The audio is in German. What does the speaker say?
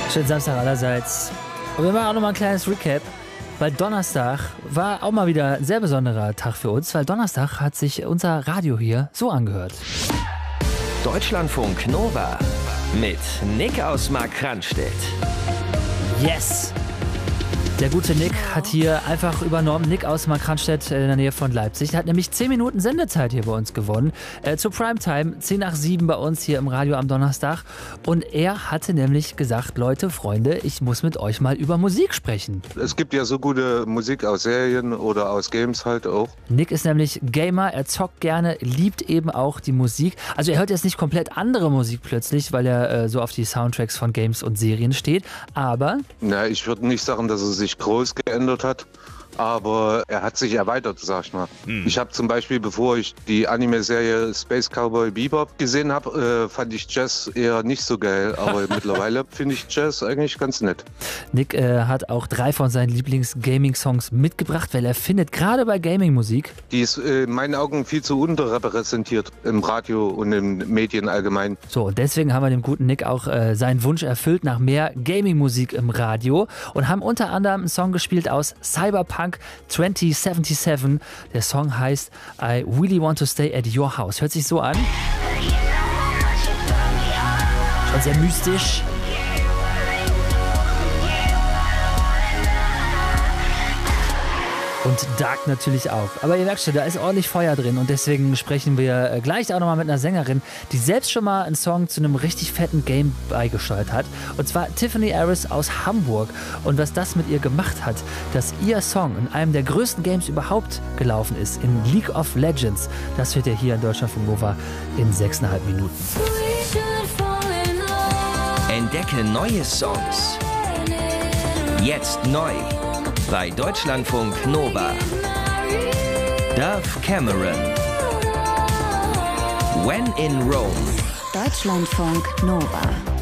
Schönen Samstag allerseits. Und wir machen auch nochmal ein kleines Recap, weil Donnerstag war auch mal wieder ein sehr besonderer Tag für uns, weil Donnerstag hat sich unser Radio hier so angehört. Deutschlandfunk Nova mit Nick aus Markranstädt. Yes! Der gute Nick hat hier einfach übernommen. Nick aus Markranstädt in der Nähe von Leipzig. Der hat nämlich 10 Minuten Sendezeit hier bei uns gewonnen. Zur Primetime, 10 nach 7 bei uns hier im Radio am Donnerstag. Und er hatte nämlich gesagt, Leute, Freunde, ich muss mit euch mal über Musik sprechen. Es gibt ja so gute Musik aus Serien oder aus Games halt auch. Nick ist nämlich Gamer, er zockt gerne, liebt eben auch die Musik. Also er hört jetzt nicht komplett andere Musik plötzlich, weil er so auf die Soundtracks von Games und Serien steht. Aber... Na, ich würde nicht sagen, dass er sich groß geändert hat, aber er hat sich erweitert, sag ich mal. Ich habe zum Beispiel, bevor ich die Anime-Serie Space Cowboy Bebop gesehen habe, fand ich Jazz eher nicht so geil, aber mittlerweile finde ich Jazz eigentlich ganz nett. Nick hat auch 3 von seinen Lieblings-Gaming-Songs mitgebracht, weil er findet, gerade bei Gaming-Musik, Die ist in meinen Augen viel zu unterrepräsentiert im Radio und in Medien allgemein. so, und deswegen haben wir dem guten Nick auch seinen Wunsch erfüllt nach mehr Gaming-Musik im Radio und haben unter anderem einen Song gespielt aus Cyberpunk 2077. Der Song heißt I Really Want to Stay at Your House. Hört sich so an. Schon sehr mystisch. Und Dark natürlich auch. Aber ihr merkt schon, da ist ordentlich Feuer drin und deswegen sprechen wir gleich auch nochmal mit einer Sängerin, die selbst schon mal einen Song zu einem richtig fetten Game beigesteuert hat. Und zwar Tiffany Aris aus Hamburg. Und was das mit ihr gemacht hat, dass ihr Song in einem der größten Games überhaupt gelaufen ist, in League of Legends, das hört ihr hier in Deutschlandfunk Nova in 6,5 Minuten. Entdecke neue Songs. Jetzt neu bei Deutschlandfunk Nova. Dove Cameron. When in Rome. Deutschlandfunk Nova.